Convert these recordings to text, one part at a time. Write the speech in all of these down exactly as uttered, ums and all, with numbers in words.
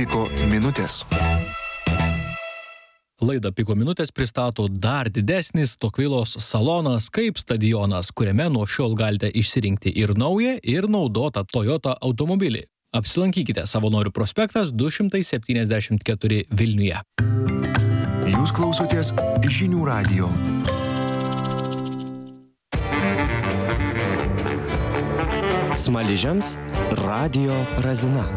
Piko minutės. Laidą Piko minutės pristato dar didesnis Tokvilos salonas kaip stadionas, kuriame nuo šiol galite išsirinkti ir naują, ir naudotą Toyota automobilį. Apsilankykite Savanorių prospektas du šimtai septyniasdešimt keturi Vilniuje. Jūs klausotės Žinių radijo. Smaližiams radijo Razina.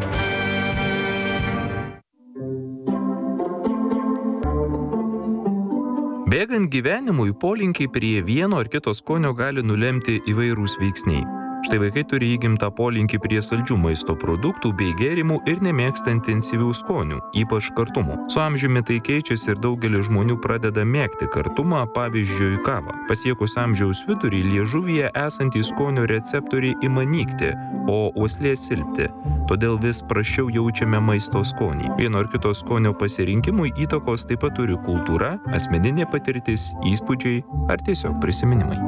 Bėgant gyvenimui, polinkiai prie vieno ar kito skonio gali nulemti įvairūs veiksniai. Štai vaikai turi įgimtą polinkį prie saldžių maisto produktų bei gėrimų ir nemėgsta intensyvių skonių, ypač kartumo. Su amžiumi tai keičiasi ir daugelis žmonių pradeda mėgti kartumą, pavyzdžiui, kavą. Pasiekus amžiaus vidurį liežuvyje esantys skonio receptoriai ima nykti, o uoslė silpti. Todėl vis prasčiau jaučiame maisto skonį. Vieno ar kito skonio pasirinkimui įtakos taip pat turi kultūra, asmeninė patirtis, įspūdžiai ar tiesiog prisiminimai.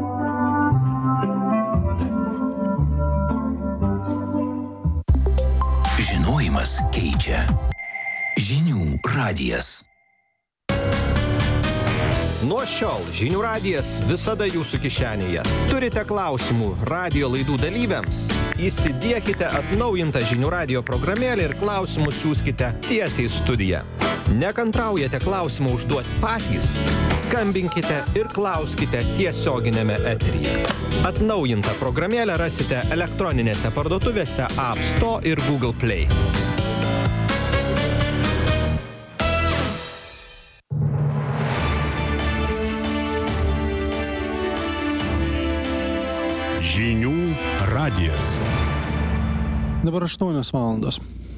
Žinojimas keičia. Žinių radijas. Nuo šiol Žinių radijas visada jūsų kišenėje. Turite klausimų radijo laidų dalyviams? Įsidiekite atnaujintą Žinių radijo programėlę ir klausimus siųskite tiesiai į studiją. Nekantraujate klausimą užduoti patys? Skambinkite ir klauskite tiesioginėme eteryje. Atnaujintą programėlę rasite elektroninėse parduotuvėse App Store ir Google Play. Žinių radijas. Dabar aštuonios valandos.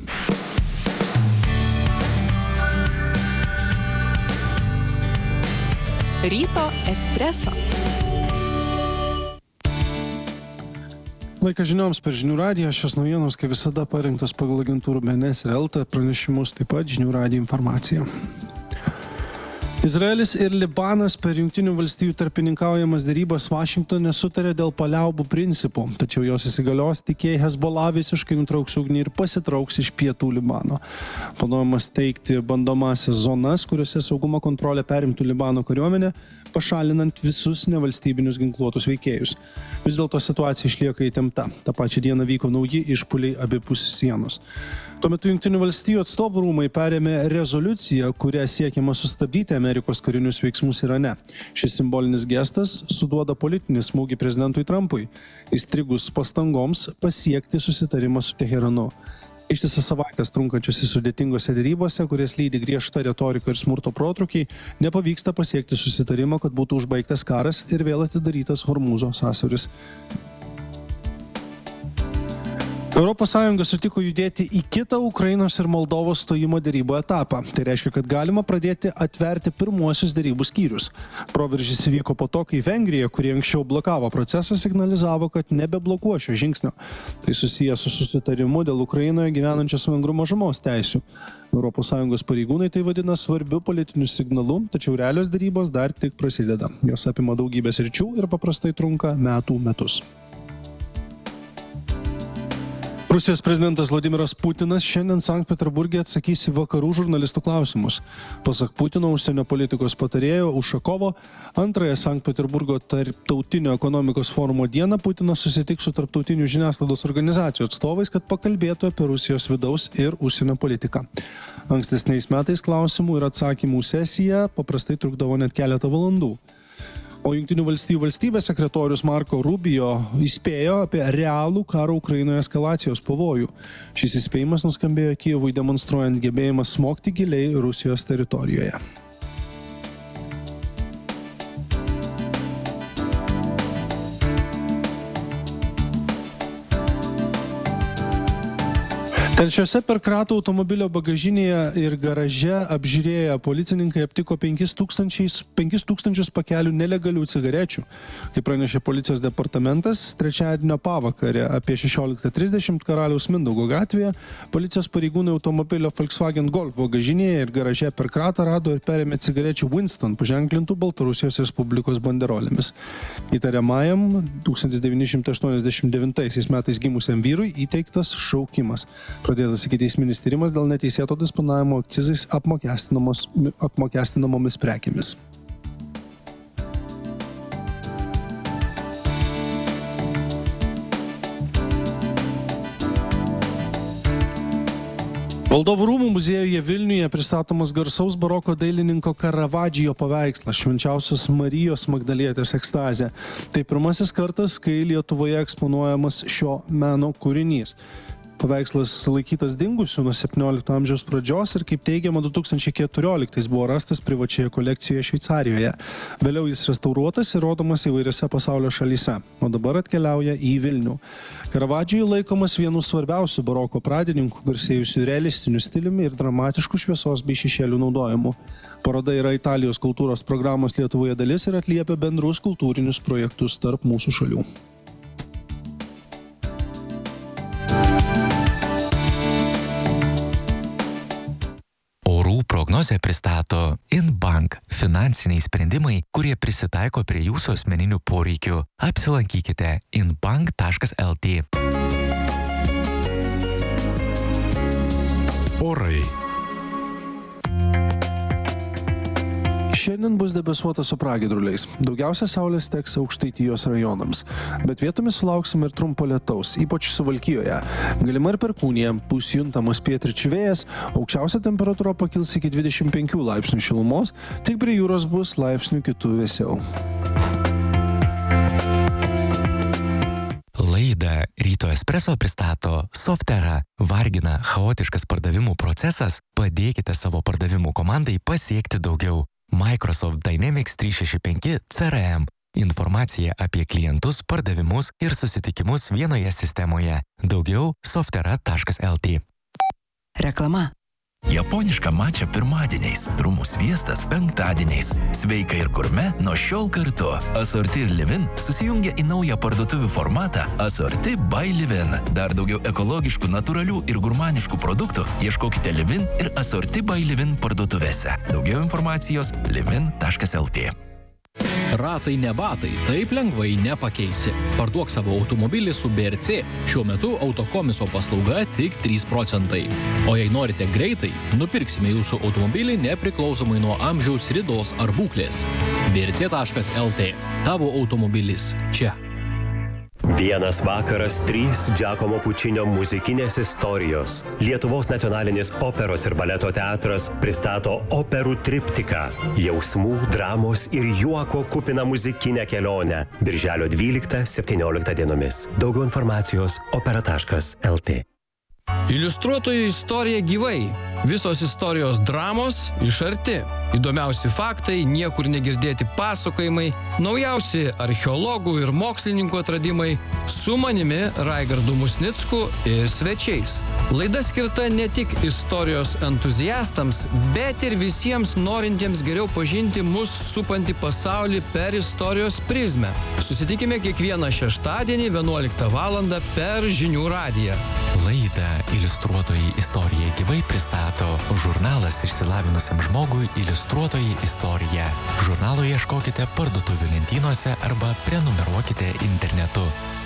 Ryto espreso. Laikas žinioms per Žinių radiją. Šios naujienos, kaip visada, parinktos pagal agentūrų B N S ir L T pranešimus, taip pat Žinių radijo informacija. Izraelis ir Libanas per Jungtinių valstijų tarpininkaujamas derybas Vašingtone sutarė dėl paliaubų principų, tačiau jos įsigalios tik jei Hezbollah visiškai nutrauks ugnį ir pasitrauks iš pietų Libano. Planuojama steigti bandomąsias zonas, kuriuose saugumo kontrolę perimtų Libano kariuomenė, pašalinant visus nevalstybinius ginkluotus veikėjus. Vis dėlto situacija išlieka įtempta. Ta pačia diena vyko nauji išpuoliai abipus sienos. Tuo metu Jungtinių valstijų atstovų rūmai perėmė rezoliuciją, kuria siekiama sustabdyti Amerikos karinius veiksmus Irane. Šis simbolinis gestas suduoda politinį smūgį prezidentui Trumpui, įstrigus pastangoms pasiekti susitarimą su Teheranu. Ištisas savaitės trunkančiose sudėtingose derybose, kurias lydi griežta retorika ir smurto protrūkiai, nepavyksta pasiekti susitarimą, kad būtų užbaigtas karas ir vėl atidarytas Hormūzo sąsiauris. Europos Sąjunga sutiko judėti į kitą Ukrainos ir Moldovos stojimo derybų etapą. Tai reiškia, kad galima pradėti atverti pirmuosius derybų skyrius. Proveržis įvyko po to, kai Vengrija, kurie anksčiau blokavo procesą, signalizavo, kad nebeblokuos šio žingsnio. Tai susijęs su susitarimu dėl Ukrainoje gyvenančios vengrų mažumos teisių. Europos Sąjungos pareigūnai tai vadina svarbiu politiniu signalu, tačiau realios derybos dar tik prasideda. Jos apima daugybę sričių ir paprastai trunka metų metus. Rusijos prezidentas Vladimiras Putinas šiandien Sankt Peterburge atsakys į vakarų žurnalistų klausimus. Pasak Putino užsienio politikos patarėjo Ušakovo, antrąją Sankt Peterburgo tarptautinio ekonomikos forumo dieną Putinas susitiks su tarptautinių žiniasklaidos organizacijų atstovais, kad pakalbėtų apie Rusijos vidaus ir užsienio politiką. Ankstesniais metais klausimų ir atsakymų sesija paprastai trukdavo net keletą valandų. O Jungtinių valstijų valstybės sekretorius Marco Rubio įspėjo apie realų karo Ukrainoje eskalacijos pavojų. Šis įspėjimas nuskambėjo Kijevui demonstruojant gebėjimą smogti giliai Rusijos teritorijoje. Telšiuose per kratų automobilio bagažinėje ir garaže apžiūrėję policininkai aptiko penkis tūkstančius pakelių nelegalių cigarečių. Kaip pranešė policijos departamentas, trečiadienio pavakarę apie šešioliktą trisdešimt Karaliaus Mindaugo gatvėje policijos pareigūnai automobilio Volkswagen Golf bagažinėje ir garaže per kratą rado ir perėmė cigarečių Winston paženklintų Baltarusijos Respublikos banderolėmis. Įtariamajam tūkstantis devyni šimtai aštuoniasdešimt devintaisiais metais gimusiam vyrui įteiktas šaukimas. Pradėtas ikiteisminis tyrimas dėl neteisėto disponavimo akcizais apmokestinamomis prekėmis. Valdovų rūmų muziejuje Vilniuje pristatomas garsaus baroko dailininko Karavadžijo paveikslas Švenčiausios Marijos Magdalietės ekstazė. Tai pirmasis kartas, kai Lietuvoje eksponuojamas šio meno kūrinys. Paveikslas laikytas dingusiu nuo septyniolikto amžiaus pradžios ir, kaip teigiama, du tūkstančiai keturioliktais buvo rastas privačioje kolekcijoje Šveicarijoje. Vėliau jis restauruotas ir rodomas įvairiose pasaulio šalyse, o dabar atkeliauja į Vilnių. Karavadžijų laikomas vienu svarbiausių baroko pradininkų, garsėjusių realistiniu stiliumi ir dramatiškų šviesos bei šešėlių naudojimu. Paroda yra Italijos kultūros programos Lietuvoje dalis ir atliepia bendrus kultūrinius projektus tarp mūsų šalių. Prognozę pristato InBank – finansiniai sprendimai, kurie prisitaiko prie jūsų asmeninių poreikių. Apsilankykite inbank taškas lt. Orai. Šiandien bus debesuota su pragiedruliais. Daugiausia saulės teks Aukštaitijos rajonams. Bet vietomis sulauksime ir trumpo lietaus, ypač Suvalkijoje. Galima ir perkūnija, bus juntamas pietryčių vėjas, aukščiausia temperatūra pakils iki dvidešimt penkių laipsnių šilumos, tik prie jūros bus laipsnių kitų vėsiau. Laidą Ryto Espresso pristato Softera. Vargina chaotiškas pardavimų procesas? Padėkite savo pardavimų komandai pasiekti daugiau. Microsoft Dynamics trys šeši penki C R M. Informacija apie klientus, pardavimus ir susitikimus vienoje sistemoje. Daugiau softera taškas lt. Reklama. Japoniška mača pirmadieniais, drumų sviestas penktadieniais. Sveika ir gurme nuo šiol kartu. Asorti ir Livin susijungia į naują parduotuvių formatą Asorti by Livin. Dar daugiau ekologiškų, natūralių ir gurmaniškų produktų ieškokite Livin ir Asorti by Livin parduotuvėse. Daugiau informacijos livin taškas lt. Ratai ne batai, taip lengvai nepakeisi. Parduok savo automobilį su B R C. Šiuo metu autokomiso paslauga tik trys procentai. O jei norite greitai, nupirksime jūsų automobilį nepriklausomai nuo amžiaus, ridos ar būklės. B R C taškas lt. Tavo automobilis čia. Vienas vakaras, trys Giacomo Pučinio muzikinės istorijos. Lietuvos nacionalinis operos ir baleto teatras pristato operų triptiką. Jausmų, dramos ir juoko kupina muzikinę kelionę. Birželio dvyliktą septynioliktą dienomis. Daugiau informacijos opera taškas lt. Iliustruotojų istorija gyvai. Visos istorijos dramos iš arti. Įdomiausi faktai, niekur negirdėti pasakojimai, naujausi archeologų ir mokslininkų atradimai, su manimi Raigardu Musnicku ir svečiais. Laida skirta ne tik istorijos entuziastams, bet ir visiems norintiems geriau pažinti mus supantį pasaulį per istorijos prizmę. Susitikime kiekvieną šeštadienį vienuoliktą valandą per Žinių radiją. Laidą Iliustruotojai istorija gyvai pristato žurnalas išsilavinusiam žmogui Iliustruotojai istorija. Žurnalo ieškokite parduotuvių lentynose arba prenumeruokite internetu.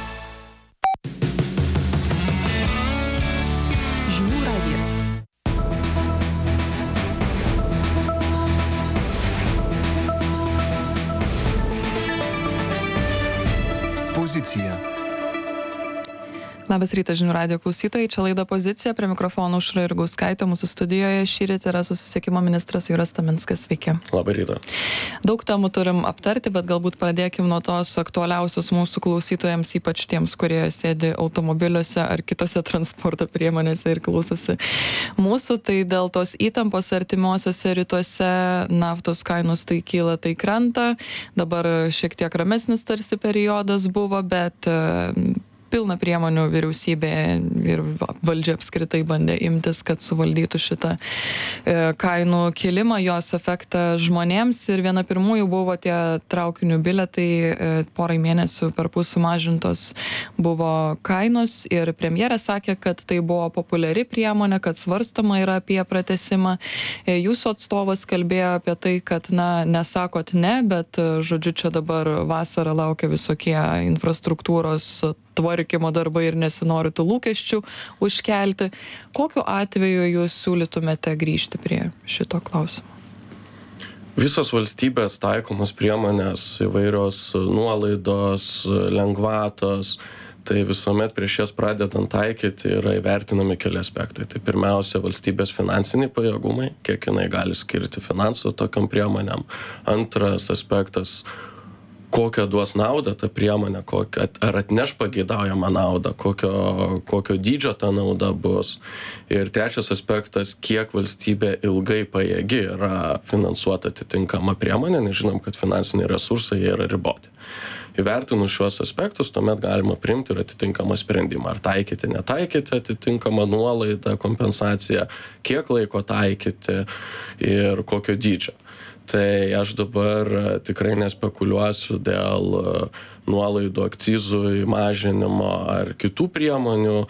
Žinių radijas. Pozicija. Labas rytas, Žinių radijo klausytojai. Čia laida Pozicija, prie mikrofono Aušra Jurgauskaitė. Mūsų studijoje šįryt yra susisiekimo ministras Juras Taminskas. Sveiki. Labą rytą. Daug temų turim aptarti, bet galbūt pradėkim nuo tos aktualiausios mūsų klausytojams, ypač tiems, kurie sėdi automobiliuose ar kitose transporto priemonėse ir klausosi mūsų. Tai dėl tos įtampos artimuosiuose rytuose naftos kainos tai kyla, tai krenta. Dabar šiek tiek ramesnis tarsi periodas buvo, bet pilna priemonių vyriausybė ir valdžia apskritai bandė imtis, kad suvaldytų šitą kainų kilimą, jos efektą žmonėms. Ir viena pirmųjų buvo tie traukinių bilietai, porai mėnesių perpus sumažintos buvo kainos ir premjerė sakė, kad tai buvo populiari priemonė, kad svarstoma yra apie pratęsimą. Jūsų atstovas kalbėjo apie tai, kad, na, nesakot ne, bet, žodžiu, čia dabar vasarą laukia visokie infrastruktūros tvarkymo darbai ir nesinori tų lūkesčių užkelti. Kokiu atveju jūs siūlytumėte grįžti prie šito klausimo? Visos valstybės taikomos priemonės, įvairios nuolaidos, lengvatos, tai visuomet prieš jas pradedant taikyti yra įvertinami keli aspektai. Tai pirmiausia, valstybės finansiniai pajėgumai, kiek jinai gali skirti finansų tokiam priemonėm. Antras aspektas, kokią duos naudą ta priemonė, kokią, ar atneš pageidaujamą naudą, kokio, kokio dydžio ta nauda bus. Ir trečias aspektas, kiek valstybė ilgai pajėgi yra finansuoti atitinkamą priemonę, nes žinom, kad finansiniai resursai jie yra riboti. Įvertinus šiuos aspektus, tuomet galima priimti ir atitinkamą sprendimą, ar taikyti, netaikyti atitinkamą nuolaidą, kompensaciją, kiek laiko taikyti ir kokio dydžio. Tai aš dabar tikrai nespekuliuosiu dėl nuolaidų akcizų mažinimo ar kitų priemonių,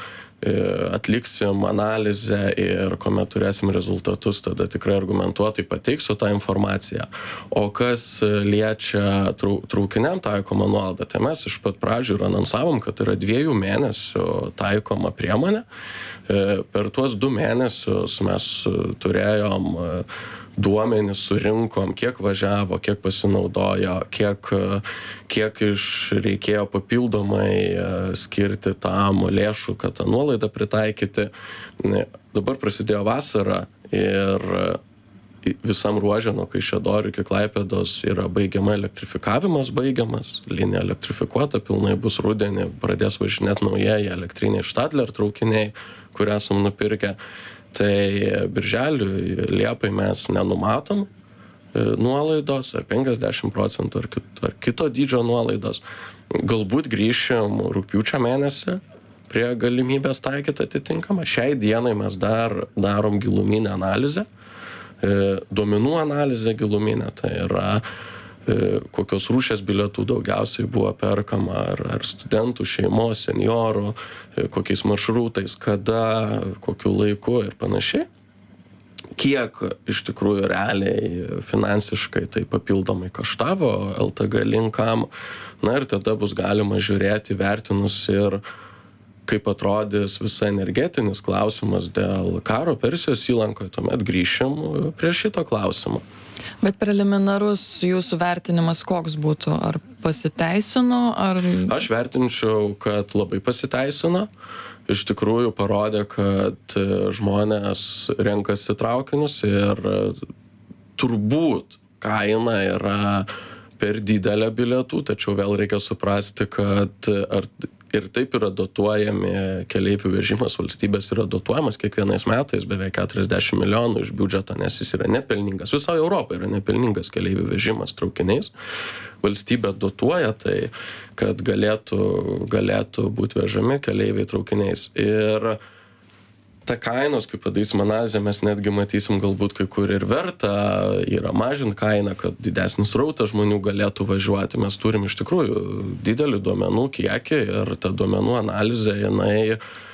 atliksim analizę ir kuomet turėsim rezultatus, tada tikrai argumentuotai pateiksiu tą informaciją. O kas liečia traukiniam taikomą nuolaidą, tai mes iš pat pradžių ir anonsavom, kad yra dviejų mėnesių taikoma priemonė. Per tuos du mėnesius mes turėjom duomenis, surinkom, kiek važiavo, kiek pasinaudojo, kiek, kiek iš reikėjo papildomai skirti tam lėšų, kad tą nuolaidą pritaikyti. Dabar prasidėjo vasara ir visam ruože nuo Kaišiadorių iki Klaipėdos yra baigiama elektrifikavimas, baigiamas, linija elektrifikuota, pilnai bus rudenį, pradės važinėti naujieji elektriniai Stadler traukiniai, kurią esam nupirkę. Tai birželiui, Liepai mes nenumatom nuolaidos, ar penkiasdešimt procentų, ar kito, ar kito dydžio nuolaidos. Galbūt grįšim rugpjūčio mėnesį prie galimybės taikyti atitinkamą. Šiai dienai mes dar darom giluminę analizę, duomenų analizę giluminę, tai yra kokios rūšės bilietų daugiausiai buvo perkama, ar, ar studentų, šeimos, seniorų, kokiais maršrutais, kada, kokiu laiku ir panašiai. Kiek iš tikrųjų realiai finansiškai tai papildomai kaštavo L T G linkam, na ir tada bus galima žiūrėti, vertinus ir kaip atrodys visa energetinis klausimas dėl karo Persijos įlankoje, tuomet grįšim prie šito klausimo. Bet preliminarus jūsų vertinimas koks būtų? Ar pasiteisino? Ar... Aš vertinčiau, kad labai pasiteisino. Iš tikrųjų parodė, kad žmonės renkasi traukinius ir turbūt kaina yra per didelė bilietų, tačiau vėl reikia suprasti, kad ar ir taip yra dotuojami keleivių vežimas, valstybės yra dotuojamas kiekvienais metais beveik keturiasdešimt milijonų iš biudžeto, nes jis yra nepelningas. Visoje Europoje yra nepelningas keleivių vežimas traukiniais. Valstybė dotuoja tai, kad galėtų, galėtų būti vežami keleiviai traukiniais. Ir ta kainos, kaip padarysim analizę, mes netgi matysim galbūt kai kur ir verta yra mažinti kainą, kad didesnis rautas žmonių galėtų važiuoti. Mes turim iš tikrųjų didelį duomenų kiekį ir ta duomenų analizė, jinai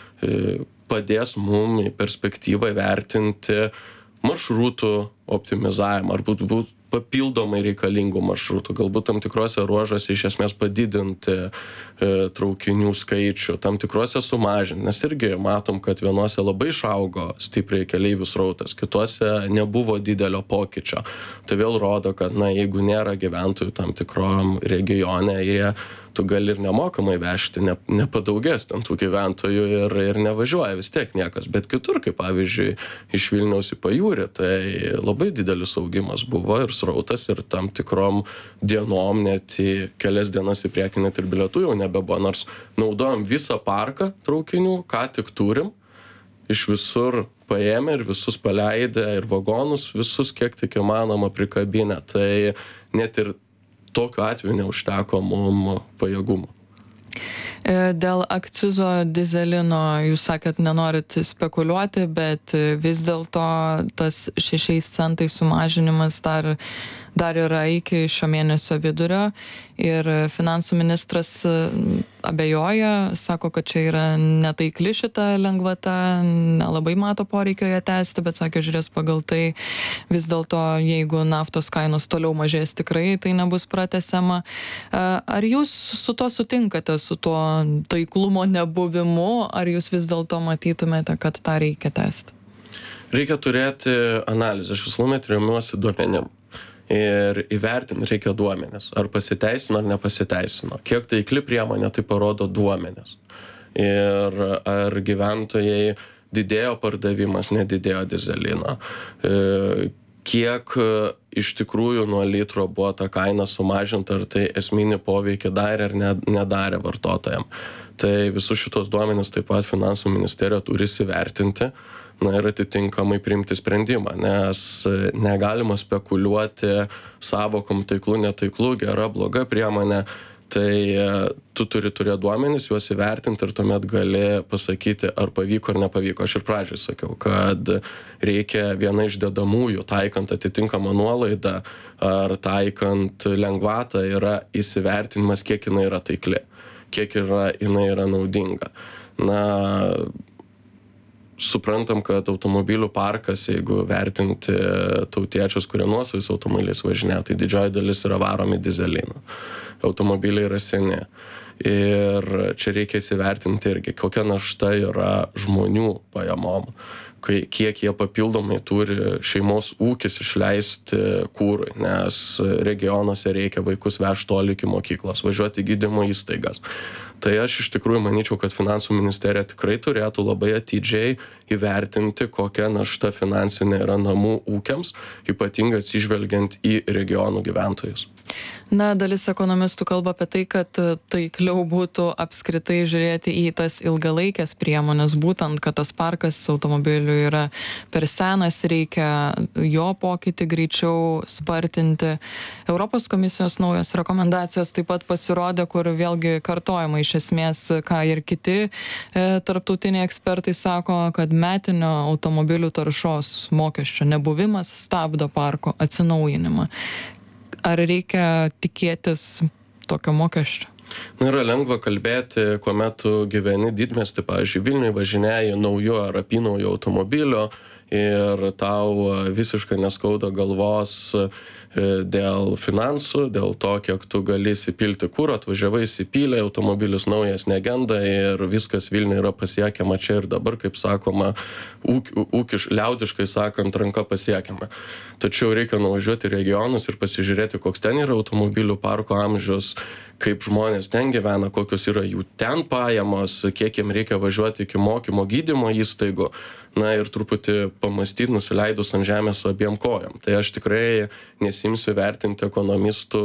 padės mum į perspektyvą vertinti maršrutų optimizavimą, ar būtų būt papildomai reikalingų maršrutų, galbūt tam tikrose ruožuose iš esmės padidinti e, traukinių skaičių, tam tikrose sumažinti, nes irgi matom, kad vienuose labai išaugo stipriai keleivių srautas, kituose nebuvo didelio pokyčio. Tai vėl rodo, kad na, jeigu nėra gyventojų tam tikrom regione, jie tu gali ir nemokamai vežti, ne, nepadaugės ten tų gyventojų ir, ir nevažiuoja vis tiek niekas. Bet kitur, kaip pavyzdžiui, iš Vilniaus į Pajūrį, tai labai didelis augimas buvo ir srautas ir tam tikrom dienom, net į kelias dienas į priekį net ir bilietų jau nebebuvo, nors naudojam visą parką traukinių, ką tik turim, iš visur paėmė ir visus paleidę ir vagonus, visus kiek tik įmanoma prikabinę. Tai net ir tokiu atveju neužteko mum pajėgumų. Dėl akcizo dyzelino jūs sakėt, nenorit spekuliuoti, bet vis dėlto tas šešiais centais sumažinimas dar dar yra iki šio mėnesio vidurio ir finansų ministras abejoja, sako, kad čia yra netaikli šita lengvata, nelabai mato poreikio ją tęsti, bet sakė, žiūrės pagal tai, vis dėlto, jeigu naftos kainos toliau mažės tikrai, tai nebus pratęsiama. Ar jūs su to sutinkate, su tuo taiklumo nebuvimu, ar jūs vis dėlto matytumėte, kad tą reikia tęsti? Reikia turėti analizę, aš visuomet remiuosi duomenim. Ir įvertinti reikia duomenis. Ar pasiteisino, ar nepasiteisino. Kiek taikli priemonė, tai parodo duomenis. Ir ar gyventojai didėjo pardavimas, nedidėjo dyzelino. Kiek iš tikrųjų nuo litro buvo ta kaina sumažinta, ar tai esminį poveikį darė ar nedarė vartotojam. Tai visus šitos duomenis taip pat finansų ministerija turi įsivertinti. Na ir atitinkamai priimti sprendimą, nes negalima spekuliuoti savokom taiklu, netaiklu, gera, bloga priemonė, tai tu turi turėti duomenis, juos įvertinti ir tuomet gali pasakyti, ar pavyko ar nepavyko. Aš ir pradžiai sakiau, kad reikia viena iš dedamųjų, taikant atitinkamą nuolaidą ar taikant lengvatą, yra įsivertinimas, kiek jinai yra taikli, kiek yra, jinai yra naudinga. Na, suprantam, kad automobilių parkas, jeigu vertinti tautiečius, kurie nuosavais automobiliais važinėja, tai didžioji dalis yra varomi dyzelinu. Automobiliai yra seni. Ir čia reikia įsivertinti irgi, kokia našta yra žmonių pajamom, kiek jie papildomai turi šeimos ūkis išleisti kūrui, nes regionuose reikia vaikus vežti toli iki mokyklos, važiuoti į gydymo įstaigas. Tai aš iš tikrųjų manyčiau, kad finansų ministerija tikrai turėtų labai atidžiai įvertinti, kokia našta finansinė yra namų ūkiams, ypatingai atsižvelgiant į regionų gyventojus. Na, dalis ekonomistų kalba apie tai, kad taikliau būtų apskritai žiūrėti į tas ilgalaikės priemonės, būtent, kad tas parkas automobilių yra per senas, reikia jo pokytį greičiau spartinti. Europos komisijos naujos rekomendacijos taip pat pasirodė, kur vėlgi kartojama iš esmės, ką ir kiti e, tarptautiniai ekspertai sako, kad metinio automobilių taršos mokesčio nebuvimas stabdo parko atsinaujinimą. Ar reikia tikėtis tokio mokesčio? Na, yra lengva kalbėti, kuomet tu gyveni didmiestį, pavyzdžiui, Vilniuje važinėji nauju ar apynauju automobilio ir tau visiškai neskauda galvos dėl finansų, dėl to, kiek tu gali įsipilti kuro, atvažiavai įsipylė, automobilis naujas negenda ir viskas Vilniuje yra pasiekiama čia ir dabar, kaip sakoma, ūk, ūkiš, liaudiškai sakant, ranka pasiekiama. Tačiau reikia nuvažiuoti į regionus ir pasižiūrėti, koks ten yra automobilių parko amžius, kaip žmonės ten gyvena, kokios yra jų ten pajamos, kiek jiem reikia važiuoti iki mokymo gydymo įstaigų. Na ir truputį pamastyti nusileidus ant žemės su abiem kojom. Tai aš tikrai nesimsiu vertinti ekonomistų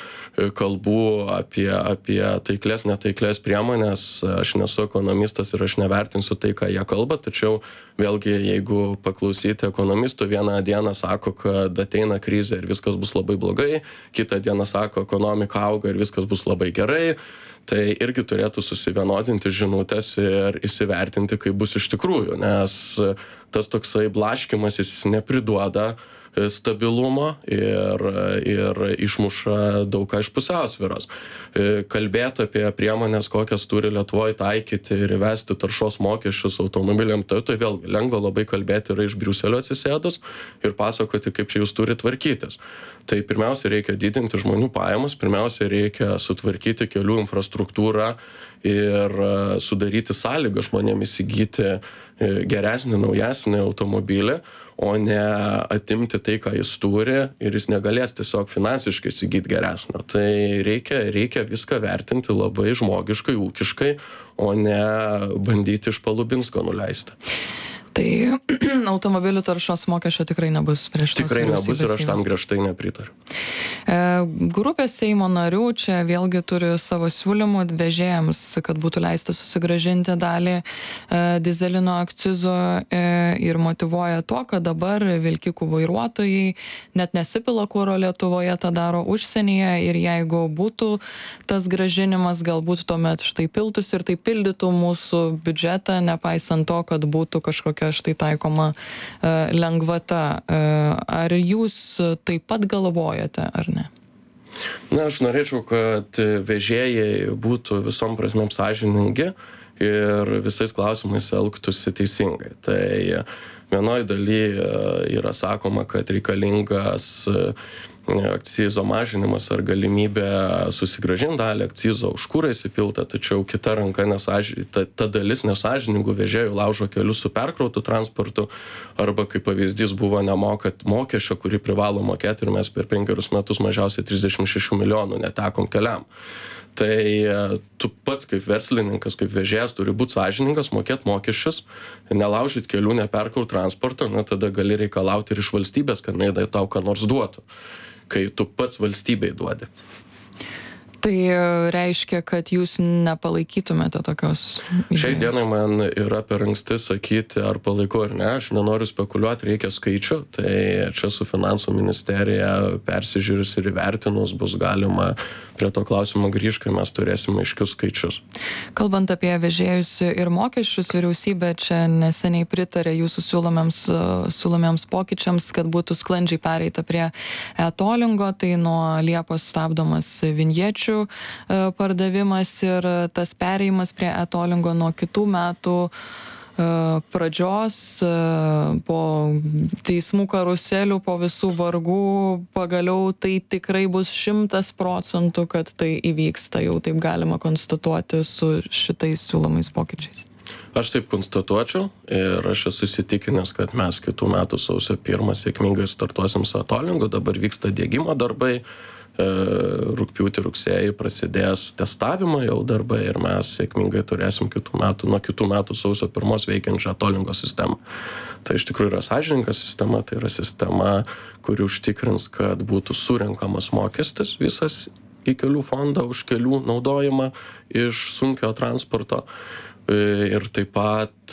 kalbų apie, apie taiklės, netaiklės priemonės. Aš nesu ekonomistas ir aš nevertinsiu tai, ką jie kalba, tačiau vėlgi, jeigu paklausyti ekonomistų, vieną dieną sako, kad ateina krizė ir viskas bus labai blogai, kitą dieną sako, ekonomika auga ir viskas bus labai gerai, tai irgi turėtų susivienodinti žinutės ir įsivertinti, kaip bus iš tikrųjų, nes tas toksai blaškymas jis nepriduoda stabilumo ir, ir išmuša daug ką iš pusiausvyros. Kalbėti apie priemonės, kokias turi Lietuvoje taikyti ir įvesti taršos mokesčius automobiliam, tai, tai vėlgi lengva labai kalbėti yra iš Briuselio atsisėdus ir pasakoti, kaip čia jūs turi tvarkytis. Tai pirmiausia, reikia didinti žmonių pajamas, pirmiausia, reikia sutvarkyti kelių infrastruktūrą ir sudaryti sąlygą žmonėm įsigyti geresnį, naujesnį automobilį, o ne atimti tai, ką jis turi ir jis negalės tiesiog finansiškai įsigyti geresnio. Tai reikia, reikia viską vertinti labai žmogiškai, ūkiškai, o ne bandyti iš Palubinsko nuleisti. Tai automobilių taršos mokesčio tikrai nebus prieš tos Tikrai nebus ir aš tam vyriausybės griežtai nepritariu. E, Grupė Seimo narių čia vėlgi turi savo siūlymų vežėjams, kad būtų leista susigrąžinti dalį e, dizelino akcizo e, ir motyvuoja tuo, kad dabar vilkikų vairuotojai net nesipila kuro Lietuvoje, tą daro užsienyje ir jeigu būtų tas grąžinimas, galbūt tuomet štai piltųsi ir tai pildytų mūsų biudžetą, nepaisant to, kad būtų kažkokia tokia štai taikoma lengvata. Ar jūs taip pat galvojate, ar ne? Na, aš norėčiau, kad vežėjai būtų visom prasmėm sąžiningi ir visais klausimais elgtųsi teisingai. Tai vienoj daly yra sakoma, kad reikalingas akcizo mažinimas ar galimybė susigrąžinti dalį akcizo už kurą įsipiltą, tačiau kita ranka nesaži, ta, ta dalis nesažiningų vežėjų laužo kelius su perkrautu transportu arba kaip pavyzdys buvo nemokat mokesčio, kurį privalo mokėti ir mes per penkerius metus mažiausiai trisdešimt šešių milijonų netekom keliam. Tai tu pats kaip verslininkas, kaip vežėjas turi būti sąžiningas, mokėti mokesčius, nelaužyti kelių, neperkraut transporto, na tada gali reikalauti ir iš valstybės, kad jinai tau ką nors duotų, kai tu pats valstybei duodi. Tai reiškia, kad jūs nepalaikytumėte tokios idėjos? Šiai dienai man yra per anksti sakyti, ar palaikau ar ne. Aš nenoriu spekuliuoti, reikia skaičių. Tai čia su finansų ministerija persižiūrės ir įvertinus bus galima prie to klausimo grįžti, kai mes turėsime aiškius skaičius. Kalbant apie vežėjus ir mokesčius, vyriausybė čia neseniai pritarė jūsų siūlomiems, siūlomiems pokyčiams, kad būtų sklandžiai pereita prie e-tolingo. Tai nuo Liepos stabdomas vinječių pardavimas ir tas perėjimas prie e-tolingo nuo kitų metų pradžios, po teismų karuselių, po visų vargų, pagaliau tai tikrai bus šimtas procentų, kad tai įvyksta, jau taip galima konstatuoti su šitais siūlomais pokyčiais. Aš taip konstatuočiau ir aš esu įsitikinęs, kad mes kitų metų sausio pirmą sėkmingai startuosim su e-tolingu, dabar vyksta diegimo darbai, rugpjūtį, rugsėjį prasidės testavimo jau darbai ir mes sėkmingai turėsim kitų metų, nuo kitų metų sausio pirmos veikiančią e-tolingo sistemą. Tai iš tikrųjų yra sąžininga sistema, tai yra sistema, kuri užtikrins, kad būtų surenkamas mokestis visas į kelių fondą už kelių naudojimą iš sunkio transporto ir taip pat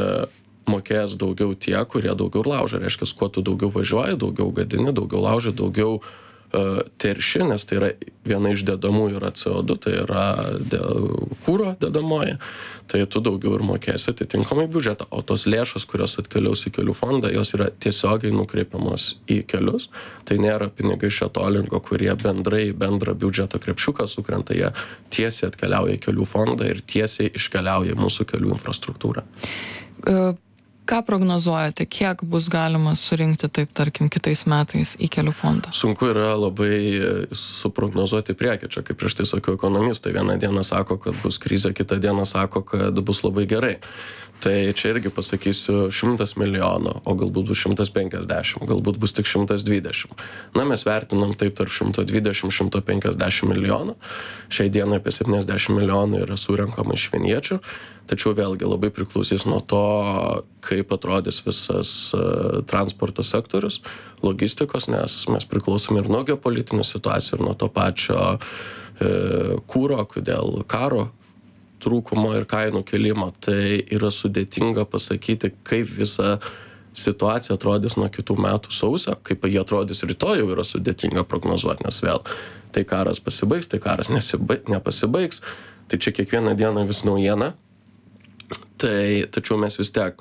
mokės daugiau tie, kurie daugiau laužia. Reiškia, kuo tu daugiau važiuoji, daugiau gadini, daugiau laužia, daugiau terši, nes tai yra viena iš dedamųjų yra C O du, tai yra de, kūro dedamoji, tai tu daugiau ir mokėsi atitinkamai biudžetą, o tos lėšos, kurios atkeliaus į kelių fondą, jos yra tiesiogiai nukreipiamos į kelius, tai nėra pinigai iš e-tolingo, kurie bendrai bendrą biudžeto krepšiuką sukrenta, jie tiesiai atkeliauja į kelių fondą ir tiesiai iškeliauja į mūsų kelių infrastruktūrą. Uh. Ką prognozuojate, kiek bus galima surinkti taip, tarkim, kitais metais į kelių fondą? Sunku yra labai suprognozuoti priekį. Čia, kaip prieš tai sakiau, ekonomistai vieną dieną sako, kad bus krizė, kitą dieną sako, kad bus labai gerai. Tai čia irgi pasakysiu šimtas milijonų, o galbūt bus šimtas penkiasdešimt, galbūt bus tik šimtas dvidešimt. Na, mes vertinam taip tarp šimtas dvidešimt - šimtas penkiasdešimt milijonų. Šiai dienai apie septyniasdešimt milijonų yra surenkama iš vinječių. Tačiau vėlgi labai priklausys nuo to, kaip atrodys visas uh, transporto sektorius, logistikos, nes mes priklausom ir nuo geopolitinių situacijų, ir nuo to pačio uh, kūro, dėl karo trūkumo ir kainų kelimo. Tai yra sudėtinga pasakyti, kaip visa situacija atrodys nuo kitų metų sausio, kaip jie atrodys rytoj, jau yra sudėtinga prognozuoti, nes vėl tai karas pasibaigs, tai karas nesiba, nepasibaigs, tai čia kiekvieną dieną vis naujiena. Tai, tačiau mes vis tiek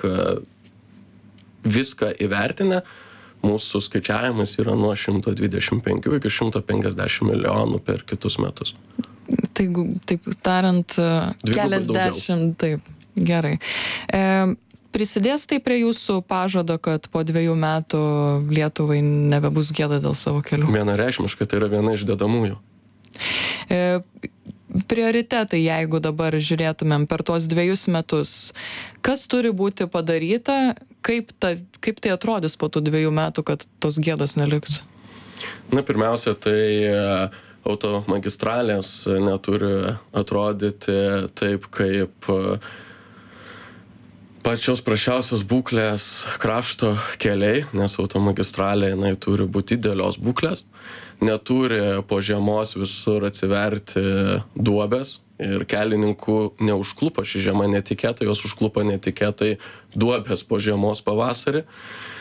viską įvertinę, mūsų skaičiavimas yra nuo šimto dvidešimt penkių iki šimto penkiasdešimt milijonų per kitus metus. Tai, taip tariant, keliasdešimt, taip, gerai. E, prisidės tai prie jūsų pažado, kad po dviejų metų Lietuvai nebebus gėda dėl savo kelių? Vienareikšmiškai tai yra viena iš dedamųjų. E, prioritetai, jeigu dabar žiūrėtumėm per tuos dviejus metus, kas turi būti padaryta, kaip, ta, kaip tai atrodys po tų dviejų metų, kad tos gėdos neliktų? Na, pirmiausia, tai automagistralės neturi atrodyti taip, kaip pačios prašiausios būklės krašto keliai, nes automagistralė jinai turi būti idealios būklės, neturi po žiemos visur atsiverti duobės ir kelininkų neužklupo ši žiema netikėtai, jos užklupo netikėtai duobės po žiemos pavasarį.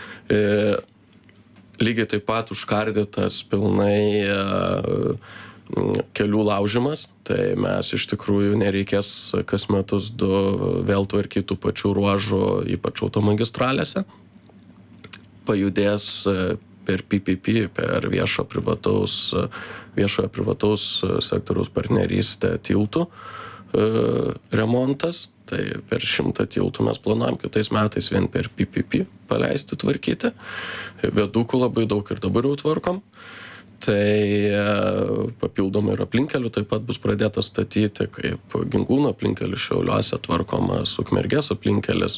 E, lygiai taip pat užkardytas pilnai e, kelių laužimas, tai mes iš tikrųjų nereikės kas metus du vėl tvarkyti tų pačių ruožų, ypač automagistralėse. Pajudės per P P P, per viešo privataus, viešojo privataus sektoriaus partnerystę tiltų remontas. Tai per šimtą tiltų mes planuojam kitais metais vien per P P P paleisti tvarkyti. Viadukų labai daug ir dabar jau tvarkom. Tai papildomai ir aplinkelių taip pat bus pradėta statyti, kaip Gingūno aplinkelių Šiauliuose tvarkomas Ukmergės aplinkelis.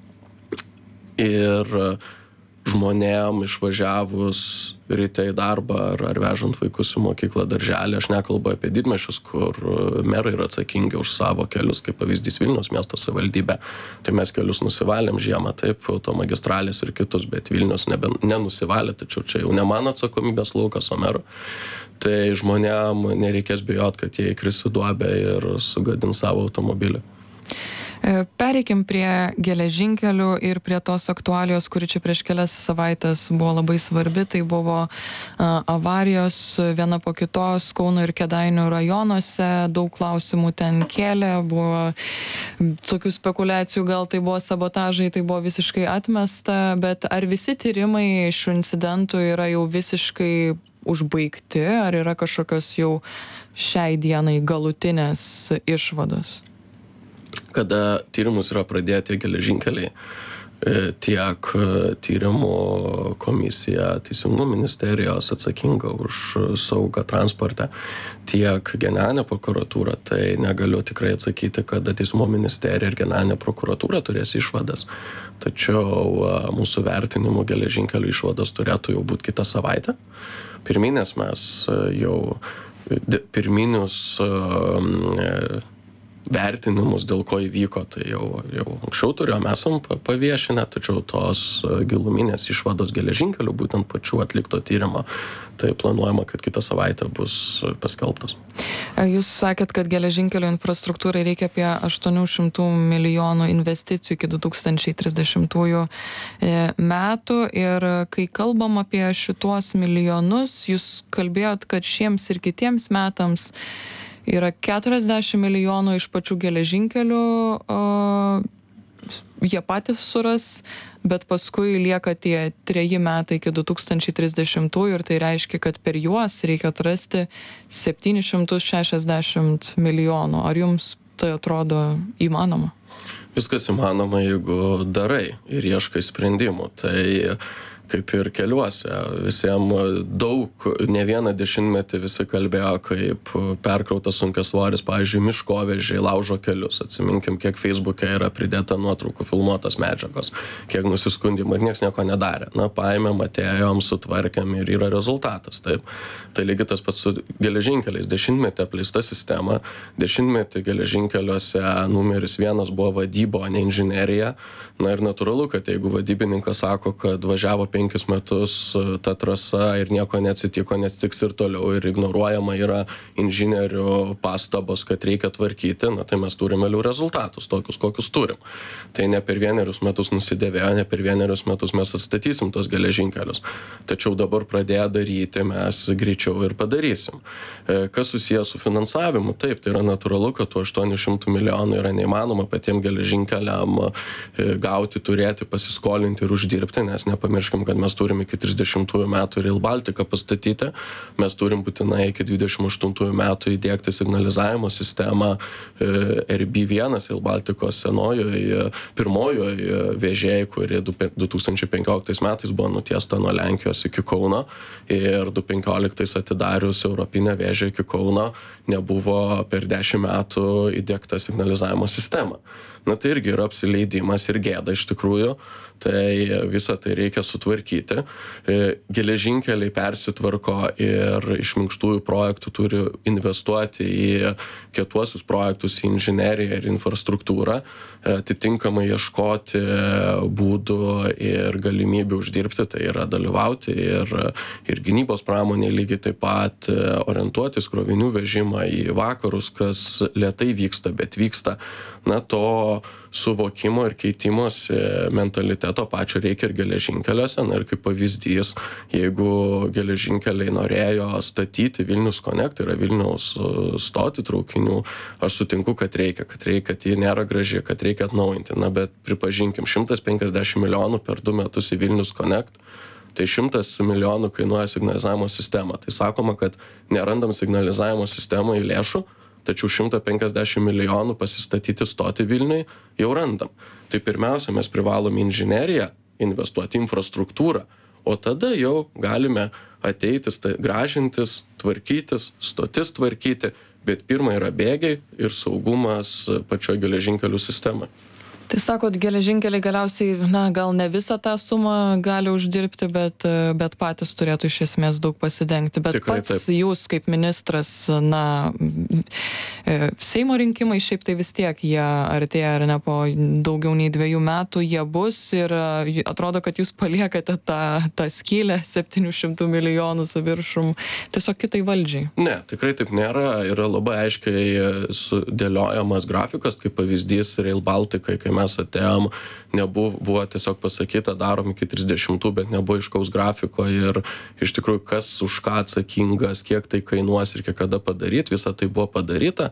Ir žmonėm išvažiavus ryte į darbą ar, ar vežant vaikus į mokyklą, darželį, aš nekalbu apie didmiesčius, kur merai yra atsakingi už savo kelius, kaip pavyzdys Vilniaus miesto savivaldybė. Tai mes kelius nusivalėm žiemą, taip, automagistralės ir kitus, bet Vilnius nebe, nenusivalė, tačiau čia jau ne mano atsakomybės laukas, o mero. Tai žmonėm nereikės bijot, kad jie įkris į duobę ir sugadins savo automobilį. Pereikim prie geležinkelių ir prie tos aktualijos, kuri čia prieš kelias savaitės buvo labai svarbi. Tai buvo avarijos viena po kitos Kauno ir Kėdainių rajonuose. Daug klausimų ten kėlė, buvo tokių spekulacijų, gal tai buvo sabotažai, tai buvo visiškai atmesta. Bet ar visi tyrimai šių incidentų yra jau visiškai užbaigti, ar yra kažkokios jau šiai dienai galutinės išvados? Kada tyrimus yra pradėti geležinkeliai, tiek tyrimų komisija Teisingumo ministerijos atsakinga už saugą transporte, tiek generalinė prokuratūra, tai negaliu tikrai atsakyti, kada Teisingumo ministerija ir generalinė prokuratūra turės išvadas. Tačiau mūsų vertinimų geležinkelių išvados turėtų jau būti kitą savaitę. Pirminės mes jau, pirminius vertinimus, dėl ko įvyko, tai jau, jau anksčiau turėjom, esam paviešinę, tačiau tos giluminės išvados geležinkelių, būtent pačių atlikto tyrimo, tai planuojama, kad kitą savaitę bus paskelbtas. Jūs sakėt, kad geležinkelių infrastruktūrai reikia apie aštuonių šimtų milijonų investicijų iki du tūkstančiai trisdešimtųjų metų ir kai kalbam apie šituos milijonus, jūs kalbėjot, kad šiems ir kitiems metams yra keturiasdešimt milijonų iš pačių geležinkelių, o, jie patys suras, bet paskui lieka tie treji metai iki du tūkstančiai trisdešimtųjų ir tai reiškia, kad per juos reikia atrasti septynis šimtus šešiasdešimt milijonų. Ar jums tai atrodo įmanoma? Viskas įmanoma, jeigu darai ir ieškai sprendimų. Tai kaip ir keliuose, visiems daug, ne vieną dešimtmetį visi kalbėjo, kaip perkrautas sunkiasvoris, pavyzdžiui, miškovežiai laužo kelius. Atsiminkim, kiek Facebook'e yra pridėta nuotraukų filmuotos medžiagos, kiek nusiskundimų ir nieks nieko nedarė. Na, paėmėm, atėjom, sutvarkėm ir yra rezultatas. Taip. Tai lygiai tas pats su geležinkeliais. Dešimtmetį apleista sistema, dešimtmetį geležinkeliuose numeris vienas buvo vadyba, o ne inžinerija. Na ir natūralu, kad jeigu vadybininkas sako, kad važiavo penkis metus ta trasa ir nieko neatsitiko, neatsitiks ir toliau ir ignoruojama yra inžinierių pastabos, kad reikia tvarkyti, na tai mes turim vėliau rezultatus, tokius, kokius turim. Tai ne per vienerius metus nusidėvėjo, ne per vienerius metus mes atstatysim tos geležinkelius. Tačiau dabar pradėję daryti mes greičiau ir padarysim. Kas susijęs su finansavimu? Taip, tai yra natūralu, kad tų aštuonių šimtų milijonų yra neįmanoma patiem geležinkeliam gauti, turėti, pasiskolinti ir uždirbti, nes nepamirškim, kad mes turim iki trisdešimtųjų metų Rail Baltica pastatyti, mes turim būtinai iki dvidešimt aštuntųjų metų įdiegti signalizavimo sistemą R B vienas Rail Balticos senojoje, pirmojoje vėžėje, kuri du tūkstančiai penkioliktais metais buvo nutiesta nuo Lenkijos iki Kauno ir du tūkstančiai penkioliktais atidarius Europinę vėžę iki Kauno nebuvo per dešimt metų įdiegta signalizavimo sistema. Na tai irgi yra apsileidimas ir gėda iš tikrųjų, tai visą tai reikia sutvarkyti. Geležinkeliai persitvarko ir iš minkštųjų projektų turi investuoti į kietuosius projektus, į inžineriją ir infrastruktūrą, atitinkamai ieškoti būdų ir galimybių uždirbti, tai yra dalyvauti ir, ir gynybos pramonėje lygiai taip pat orientuotis krovinių vežimą į vakarus, kas lėtai vyksta, bet vyksta. Na to suvokimo ir keitimosi mentaliteto pačio reikia ir geležinkeliuose. Na ir kaip pavyzdys, jeigu geležinkeliai norėjo statyti Vilnius Connect, tai yra Vilniaus stotį traukinių, aš sutinku, kad reikia, kad reikia, kad ji nėra graži, kad reikia atnaujinti. Na bet pripažinkim, šimtas penkiasdešimt milijonų per du metus į Vilnius Connect, tai šimtas milijonų kainuoja signalizavimo sistema. Tai sakoma, kad nerandam signalizavimo sistemoje lėšų, tačiau šimtas penkiasdešimt milijonų pasistatyti stotį Vilniui jau randam. Tai pirmiausia, mes privalome inžineriją investuoti, infrastruktūrą, o tada jau galime ateitis, tai gražintis, tvarkytis, stotis tvarkyti, bet pirma yra bėgiai ir saugumas pačioje geležinkelių sistemoje. Tai sakot, geležinkeliai galiausiai, na, gal ne visą tą sumą gali uždirbti, bet, bet patys turėtų iš esmės daug pasidengti. Bet Tikrai, pats taip. Jūs kaip ministras, na, Seimo rinkimai šiaip tai vis tiek jie artėja, ar ne, po daugiau nei dviejų metų jie bus ir atrodo, kad jūs paliekate tą, tą skylę septynių šimtų milijonų su viršum tiesiog kitai valdžiai. Ne, tikrai taip nėra. Yra labai aiškiai sudėliojamas grafikas, kaip pavyzdys Rail Baltica, kai mes atėjom, nebuvo, buvo tiesiog pasakyta, darom iki trisdešimtų, bet nebuvo iškaus grafiko ir iš tikrųjų, kas už ką atsakingas, kiek tai kainuos ir kiek kada padaryti, visa tai buvo padaryta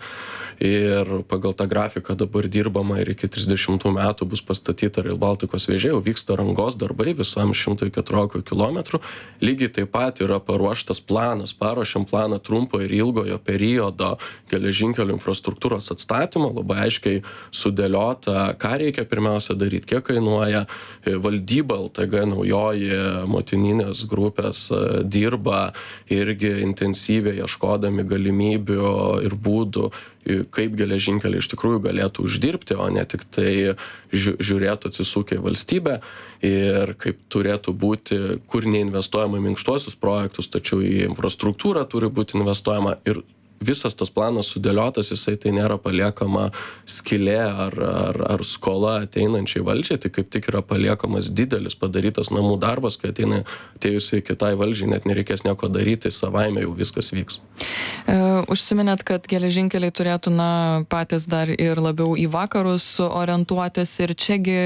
ir pagal tą grafiką dabar dirbama ir iki trisdešimtų metų bus pastatyta Rail Balticos vėžė, jau vyksta rangos darbai visam šimtui keturiolika kilometrų. Lygiai taip pat yra paruoštas planas, paruošiam planą trumpo ir ilgojo periodo geležinkelių infrastruktūros atstatymo, labai aiškiai sudėliota, ką reikia pirmiausia daryti, kiek kainuoja. Valdyba L T G naujoji motininės grupės dirba irgi intensyviai ieškodami galimybių ir būdų, kaip geležinkeliai iš tikrųjų galėtų uždirbti, o ne tik tai žiūrėtų atsisukę į valstybę ir kaip turėtų būti, kur neinvestuojama į minkštuosius projektus, tačiau į infrastruktūrą turi būti investuojama ir visas tas planas sudėliotas, jisai tai nėra paliekama skylė ar, ar, ar skola ateinančiai valdžiai, tai kaip tik yra paliekamas didelis padarytas namų darbas, kai ateina atėjusiai kitai valdžiai, net nereikės nieko daryti, savaime jau viskas vyks. E, užsiminėt, kad geležinkeliai turėtų, na, patys dar ir labiau į vakarus orientuotis ir čiagi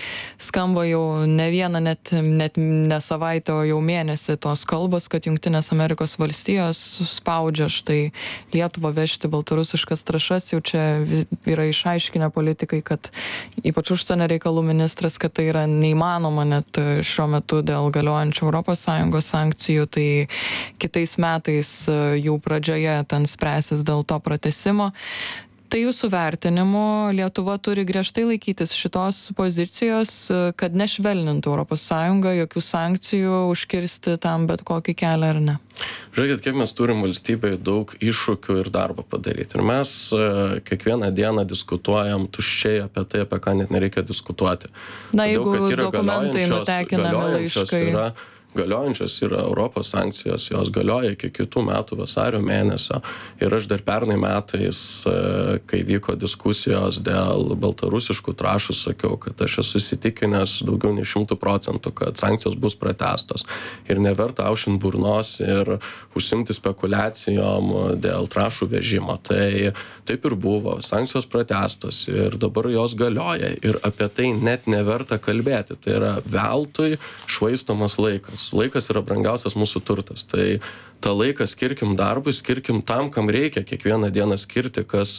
skamba jau ne vieną, net, net ne savaitę, o jau mėnesį tos kalbos, kad Jungtinės Amerikos valstijos spaudžia štai Lietuvą vežti baltarusiškas trąšas, jau čia yra išaiškinę politikai, kad ypač užsienio reikalų ministras, kad tai yra neįmanoma net šiuo metu dėl galiojančių Europos Sąjungos sankcijų, tai kitais metais jau pradžioje ten spręsis dėl to pratęsimo. Tai jūsų vertinimu Lietuva turi griežtai laikytis šitos pozicijos, kad nešvelnintų Europos Sąjungą, jokių sankcijų, užkirsti tam bet kokį kelią ar ne? Žiūrėkit, kiek mes turim valstybėje daug iššūkių ir darbo padaryti. Ir mes kiekvieną dieną diskutuojam tuščiai apie tai, apie ką net nereikia diskutuoti. Na, jeigu dokumentai nutekinami laiškai. Yra, galiojančios yra Europos sankcijos, jos galioja iki kitų metų vasario mėnesio. Ir aš dar pernai metais, kai vyko diskusijos dėl baltarusiškų trąšų, sakiau, kad aš esu įsitikinęs daugiau nei šimtų procentų, kad sankcijos bus pratęstos. Ir neverta aušint burnos ir užsimti spekulacijom dėl trąšų vežimo. Tai taip ir buvo. Sankcijos pratęstos ir dabar jos galioja. Ir apie tai net neverta kalbėti. Tai yra veltui švaistomas laikas. Laikas yra brangiausias mūsų turtas. Tai tą laiką skirkim darbui, skirkim tam, kam reikia kiekvieną dieną skirti, kas